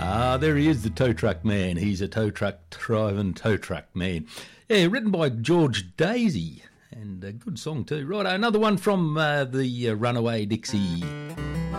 There he is, the tow truck man. He's a tow truck driving tow truck man. Yeah, written by George Daisy, and a good song too. Right, another one from the Runaway Dixie.